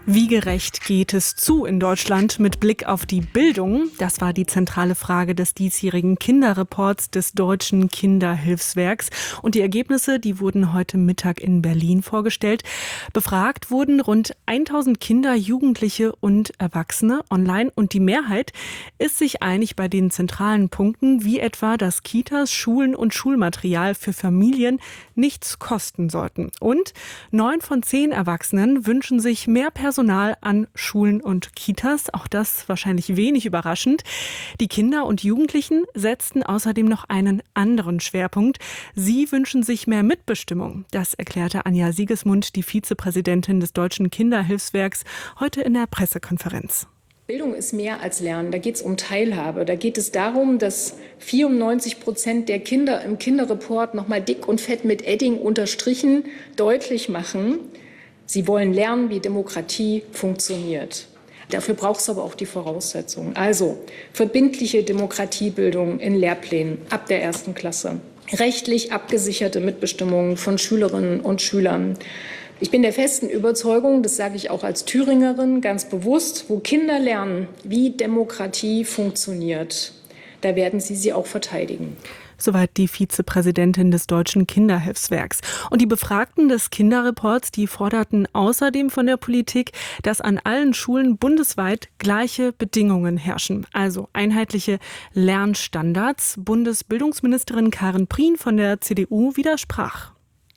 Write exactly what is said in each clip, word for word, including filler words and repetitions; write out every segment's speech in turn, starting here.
Wie gerecht geht es zu in Deutschland mit Blick auf die Bildung? Das war die zentrale Frage des diesjährigen Kinderreports des Deutschen Kinderhilfswerks. Und die Ergebnisse, die wurden heute Mittag in Berlin vorgestellt. Befragt wurden rund tausend Kinder, Jugendliche und Erwachsene online. Und die Mehrheit ist sich einig bei den zentralen Punkten, wie etwa, dass Kitas, Schulen und Schulmaterial für Familien nichts kosten sollten. Und neun von zehn Erwachsenen wünschen sich mehr Personal an Schulen und Kitas. Auch das wahrscheinlich wenig überraschend. Die Kinder und Jugendlichen setzten außerdem noch einen anderen Schwerpunkt. Sie wünschen sich mehr Mitbestimmung. Das erklärte Anja Siegesmund, die Vizepräsidentin des Deutschen Kinderhilfswerks, heute in der Pressekonferenz. Bildung ist mehr als Lernen. Da geht es um Teilhabe. Da geht es darum, dass vierundneunzig Prozent der Kinder im Kinderreport noch mal dick und fett mit Edding unterstrichen deutlich machen, sie wollen lernen, wie Demokratie funktioniert. Dafür braucht es aber auch die Voraussetzungen. Also verbindliche Demokratiebildung in Lehrplänen ab der ersten Klasse. Rechtlich abgesicherte Mitbestimmung von Schülerinnen und Schülern. Ich bin der festen Überzeugung, das sage ich auch als Thüringerin ganz bewusst, wo Kinder lernen, wie Demokratie funktioniert, da werden sie sie auch verteidigen. Soweit die Vizepräsidentin des Deutschen Kinderhilfswerks. Und die Befragten des Kinderreports, die forderten außerdem von der Politik, dass an allen Schulen bundesweit gleiche Bedingungen herrschen. Also einheitliche Lernstandards. Bundesbildungsministerin Karin Prien von der C D U widersprach.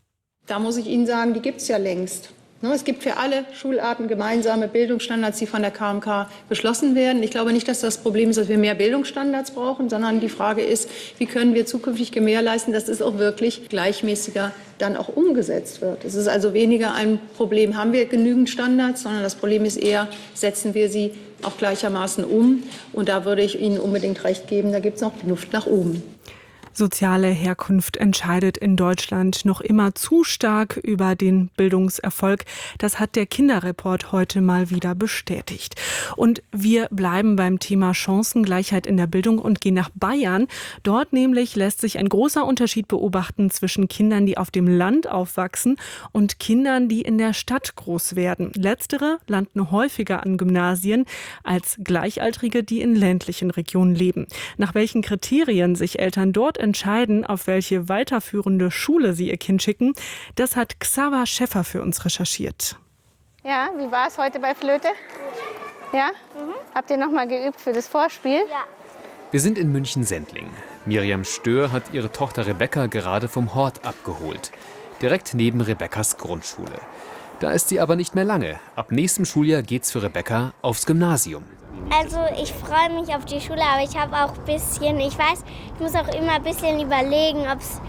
Da muss ich Ihnen sagen, die gibt es ja längst. Es gibt für alle Schularten gemeinsame Bildungsstandards, die von der K M K beschlossen werden. Ich glaube nicht, dass das Problem ist, dass wir mehr Bildungsstandards brauchen, sondern die Frage ist, wie können wir zukünftig gewährleisten, dass es auch wirklich gleichmäßiger dann auch umgesetzt wird. Es ist also weniger ein Problem, haben wir genügend Standards, sondern das Problem ist eher, setzen wir sie auch gleichermaßen um. Und da würde ich Ihnen unbedingt recht geben, da gibt es noch Luft nach oben. Soziale Herkunft entscheidet in Deutschland noch immer zu stark über den Bildungserfolg. Das hat der Kinderreport heute mal wieder bestätigt. Und wir bleiben beim Thema Chancengleichheit in der Bildung und gehen nach Bayern. Dort nämlich lässt sich ein großer Unterschied beobachten zwischen Kindern, die auf dem Land aufwachsen und Kindern, die in der Stadt groß werden. Letztere landen häufiger an Gymnasien als Gleichaltrige, die in ländlichen Regionen leben. Nach welchen Kriterien sich Eltern dort entscheiden, auf welche weiterführende Schule sie ihr Kind schicken, das hat Xaver Schäffer für uns recherchiert. Ja, wie war es heute bei Flöte? Ja? Mhm. Habt ihr noch mal geübt für das Vorspiel? Ja. Wir sind in München-Sendling. Miriam Stör hat ihre Tochter Rebecca gerade vom Hort abgeholt. Direkt neben Rebecca's Grundschule. Da ist sie aber nicht mehr lange. Ab nächstem Schuljahr geht's für Rebecca aufs Gymnasium. Also ich freue mich auf die Schule, aber ich habe auch ein bisschen, ich weiß, ich muss auch immer ein bisschen überlegen, ob's,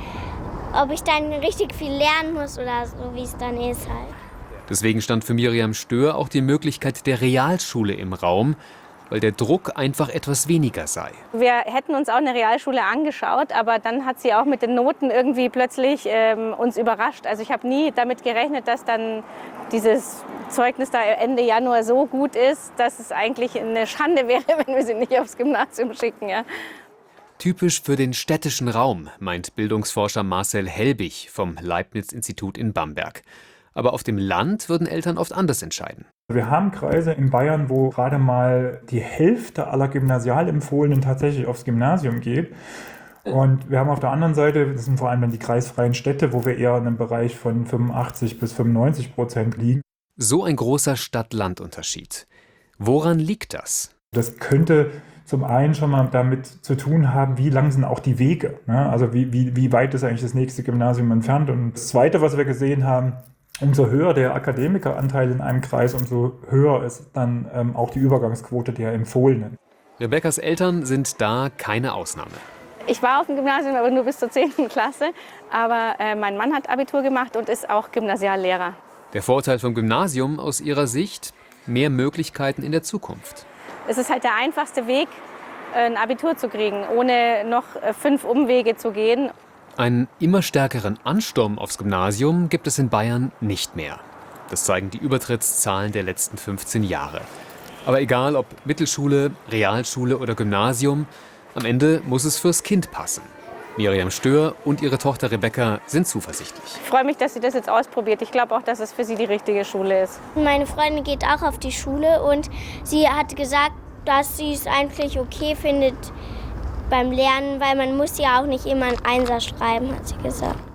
ob ich dann richtig viel lernen muss oder so, wie es dann ist halt. Deswegen stand für Miriam Stör auch die Möglichkeit der Realschule im Raum, weil der Druck einfach etwas weniger sei. Wir hätten uns auch eine Realschule angeschaut, aber dann hat sie auch mit den Noten irgendwie plötzlich ähm, uns überrascht. Also ich habe nie damit gerechnet, dass dann dieses Zeugnis da Ende Januar so gut ist, dass es eigentlich eine Schande wäre, wenn wir sie nicht aufs Gymnasium schicken. Ja. Typisch für den städtischen Raum, meint Bildungsforscher Marcel Helbig vom Leibniz-Institut in Bamberg. Aber auf dem Land würden Eltern oft anders entscheiden. Wir haben Kreise in Bayern, wo gerade mal die Hälfte aller Gymnasialempfohlenen tatsächlich aufs Gymnasium geht. Und wir haben auf der anderen Seite, das sind vor allem dann die kreisfreien Städte, wo wir eher in einem Bereich von fünfundachtzig bis fünfundneunzig Prozent liegen. So ein großer Stadt-Land-Unterschied. Woran liegt das? Das könnte zum einen schon mal damit zu tun haben, wie lang sind auch die Wege. Ne? Also wie, wie, wie weit ist eigentlich das nächste Gymnasium entfernt? Und das Zweite, was wir gesehen haben, umso höher der Akademikeranteil in einem Kreis, umso höher ist dann ähm, auch die Übergangsquote der Empfohlenen. Rebeccas Eltern sind da keine Ausnahme. Ich war auf dem Gymnasium, aber nur bis zur zehnten Klasse. Aber äh, mein Mann hat Abitur gemacht und ist auch Gymnasiallehrer. Der Vorteil vom Gymnasium aus ihrer Sicht? Mehr Möglichkeiten in der Zukunft. Es ist halt der einfachste Weg, ein Abitur zu kriegen, ohne noch fünf Umwege zu gehen. Einen immer stärkeren Ansturm aufs Gymnasium gibt es in Bayern nicht mehr. Das zeigen die Übertrittszahlen der letzten fünfzehn Jahre. Aber egal ob Mittelschule, Realschule oder Gymnasium, am Ende muss es fürs Kind passen. Miriam Stör und ihre Tochter Rebecca sind zuversichtlich. Ich freue mich, dass sie das jetzt ausprobiert. Ich glaube auch, dass es für sie die richtige Schule ist. Meine Freundin geht auch auf die Schule und sie hat gesagt, dass sie es eigentlich okay findet beim Lernen, weil man muss ja auch nicht immer einen Einser schreiben, hat sie gesagt.